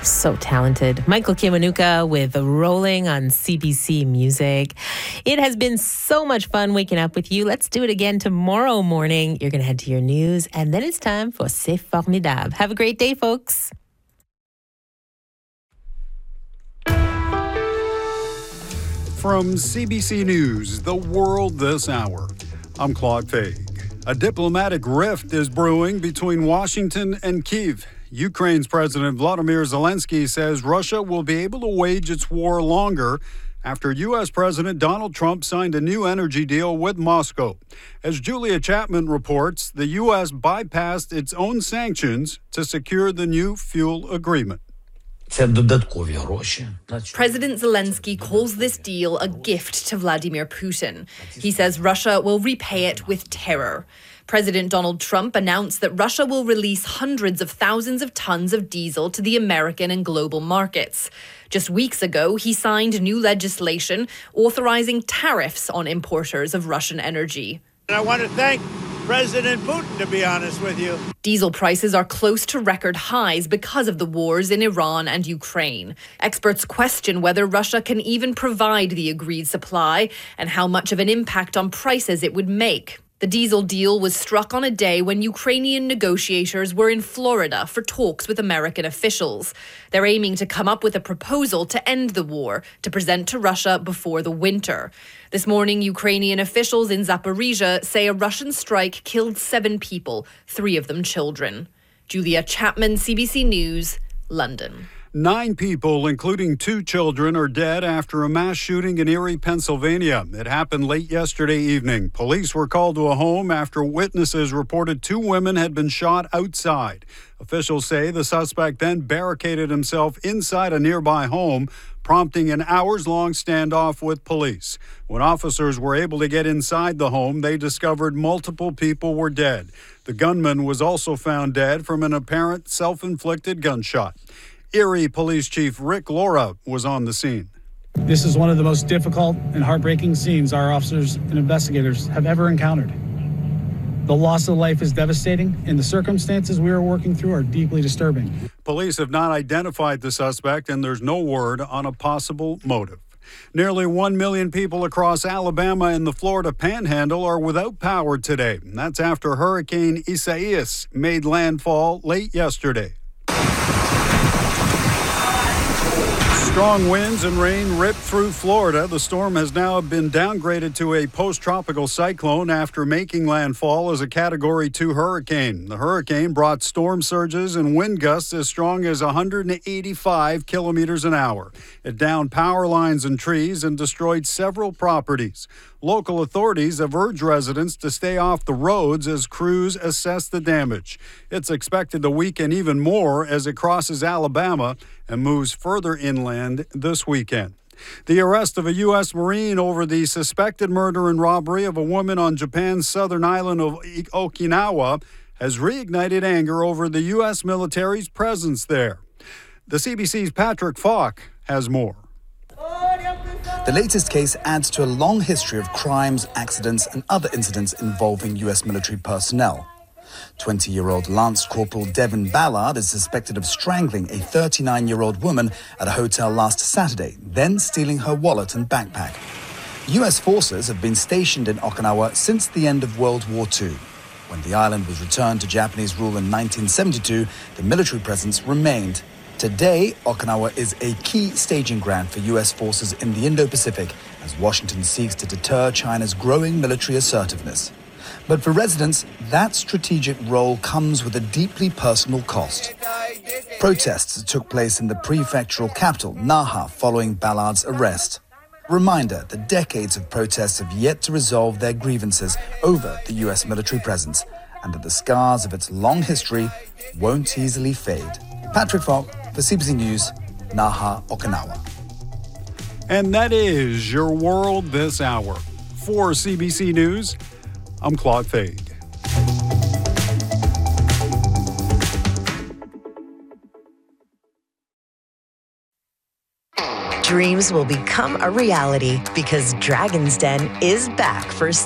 So talented. Michael Kiwanuka with Rolling on CBC Music. It has been so much fun waking up with you. Let's do it again tomorrow morning. You're going to head to your news, and then it's time for C'est Formidable. Have a great day, folks. From CBC News, The World This Hour, I'm Claude Faig. A diplomatic rift is brewing between Washington and Kyiv. Ukraine's President Volodymyr Zelensky says Russia will be able to wage its war longer after U.S. President Donald Trump signed a new energy deal with Moscow. As Julia Chapman reports, the U.S. bypassed its own sanctions to secure the new fuel agreement. President Zelensky calls this deal a gift to Vladimir Putin. He says Russia will repay it with terror. President Donald Trump announced that Russia will release hundreds of thousands of tons of diesel to the American and global markets. Just weeks ago, he signed new legislation authorizing tariffs on importers of Russian energy. And I want to thank President Putin, to be honest with you. Diesel prices are close to record highs because of the wars in Iran and Ukraine. Experts question whether Russia can even provide the agreed supply and how much of an impact on prices it would make. The diesel deal was struck on a day when Ukrainian negotiators were in Florida for talks with American officials. They're aiming to come up with a proposal to end the war to present to Russia before the winter. This morning, Ukrainian officials in Zaporizhia say a Russian strike killed 7 people, 3 of them children. Julia Chapman, CBC News, London. 9 people, including 2 children, are dead after a mass shooting in Erie, Pennsylvania. It happened late yesterday evening. Police were called to a home after witnesses reported 2 women had been shot outside. Officials say the suspect then barricaded himself inside a nearby home, prompting an hours-long standoff with police. When officers were able to get inside the home, they discovered multiple people were dead. The gunman was also found dead from an apparent self-inflicted gunshot. Erie Police Chief Rick Laura was on the scene. This is one of the most difficult and heartbreaking scenes our officers and investigators have ever encountered. The loss of life is devastating, and the circumstances we are working through are deeply disturbing. Police have not identified the suspect, and there's no word on a possible motive. Nearly 1 million people across Alabama and the Florida Panhandle are without power today. That's after Hurricane Isaias made landfall late yesterday. Strong winds and rain ripped through Florida. The storm has now been downgraded to a post-tropical cyclone after making landfall as a Category 2 hurricane. The hurricane brought storm surges and wind gusts as strong as 185 kilometers an hour. It downed power lines and trees and destroyed several properties. Local authorities have urged residents to stay off the roads as crews assess the damage. It's expected to weaken even more as it crosses Alabama and moves further inland this weekend. The arrest of a U.S. Marine over the suspected murder and robbery of a woman on Japan's southern island of Okinawa has reignited anger over the U.S. military's presence there. The CBC's Patrick Falk has more. The latest case adds to a long history of crimes, accidents, and other incidents involving U.S. military personnel. 20-year-old Lance Corporal Devin Ballard is suspected of strangling a 39-year-old woman at a hotel last Saturday, then stealing her wallet and backpack. U.S. forces have been stationed in Okinawa since the end of World War II. When the island was returned to Japanese rule in 1972, the military presence remained. Today, Okinawa is a key staging ground for U.S. forces in the Indo-Pacific as Washington seeks to deter China's growing military assertiveness. But for residents, that strategic role comes with a deeply personal cost. Protests took place in the prefectural capital, Naha, following Ballard's arrest. Reminder that decades of protests have yet to resolve their grievances over the U.S. military presence, and that the scars of its long history won't easily fade. Patrick Falk for CBC News, Naha, Okinawa. And that is your world this hour. For CBC News, I'm Claude Faig. Dreams will become a reality because Dragon's Den is back for